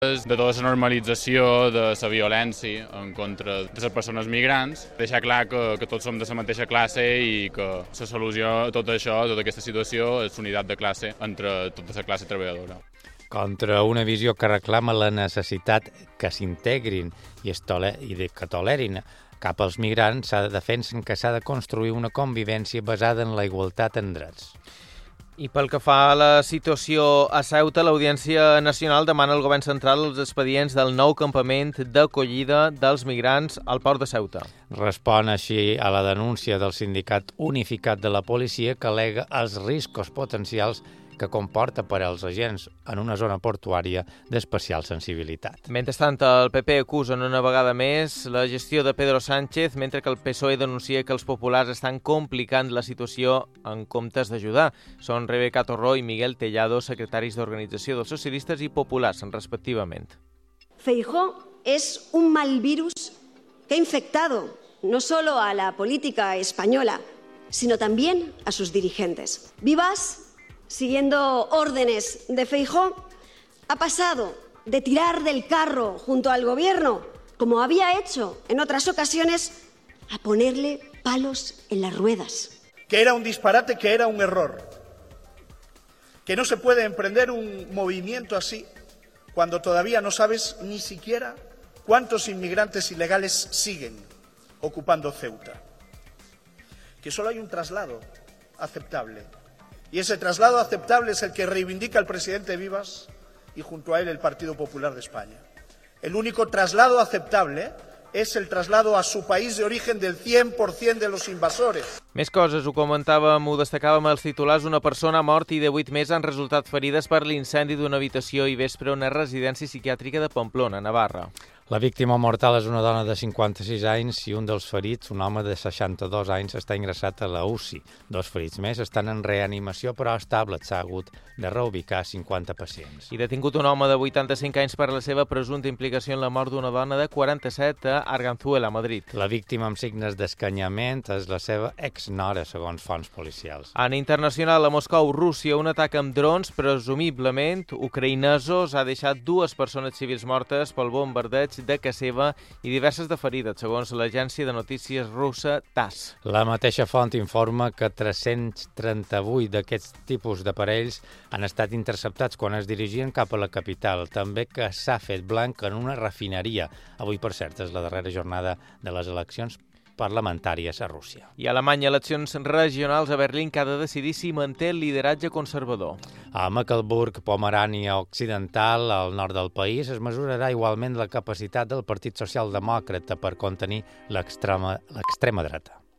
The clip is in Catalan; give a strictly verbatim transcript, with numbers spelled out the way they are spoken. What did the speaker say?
de tota la normalització de la violència en contra de les persones migrants, deixar clar que, que tots som de la mateixa classe i que la solució a tot això, a tota aquesta situació, és l'unitat de classe entre tota la classe treballadora. Contra una visió que reclama la necessitat que s'integrin i, tole i de, que tolerin cap als migrants, s'ha de defensen que s'ha de construir una convivència basada en la igualtat en drets. I pel que fa a la situació a Ceuta, l'Audiència Nacional demana al govern central els expedients del nou campament d'acollida dels migrants al port de Ceuta. Respon així a la denúncia del Sindicat Unificat de la Policia que al·lega els riscos potencials que comporta per als agents en una zona portuària d'especial sensibilitat. Mentrestant, el P P acusa una vegada més la gestió de Pedro Sánchez, mentre que el P S O E denuncia que els populars estan complicant la situació en comptes d'ajudar. Són Rebeca Torró i Miguel Tellado, secretaris d'Organització dels Socialistes i Populars, respectivament. Feijóo es un mal virus que ha infectado no solo a la política española, sino también a sus dirigentes. Vivas, siguiendo órdenes de Feijóo, ha pasado de tirar del carro junto al gobierno, como había hecho en otras ocasiones, a ponerle palos en las ruedas. Que era un disparate, que era un error. Que no se puede emprender un movimiento así cuando todavía no sabes ni siquiera cuántos inmigrantes ilegales siguen ocupando Ceuta. Que solo hay un traslado aceptable. Y ese traslado aceptable es el que reivindica el presidente Vivas y junto a él el Partido Popular de España. El único traslado aceptable és el traslado a su país de origen del cien por cien de los invasores. Més coses, ho comentàvem, ho destacàvem als titulars. Una persona ha mort i divuit més han resultat ferides per l'incendi d'una habitació i vespre a una residència psiquiàtrica de Pamplona, Navarra. La víctima mortal és una dona de cinquanta-sis anys i un dels ferits, un home de seixanta-dos anys, està ingressat a la U C I. Dos ferits més estan en reanimació però estables. S'ha hagut de reubicar cinquanta pacients. I detingut un home de vuitanta-cinc anys per la seva presumpta implicació en la mort d'una dona de quaranta-set a Arganzuela, Madrid. La víctima amb signes d'escanyament és la seva exnora, segons fonts policials. En internacional, a Moscou, Rússia, un atac amb drons, presumiblement ucraïnesos, ha deixat dues persones civils mortes pel bombardeig de casa seva i diverses de ferides, segons l'agència de notícies russa TASS. La mateixa font informa que tres-cents trenta-vuit d'aquests tipus d'aparells han estat interceptats quan es dirigien cap a la capital. També que s'ha fet blanc en una refineria. Avui, per cert, és la darrera jornada de les eleccions parlamentàries a Rússia. I a Alemanya, eleccions regionals a Berlín que ha de decidir si manté el lideratge conservador. A Mecklenburg, Pomerània Occidental, al nord del país, es mesurarà igualment la capacitat del Partit Socialdemòcrata per contenir l'extrema, l'extrema dreta.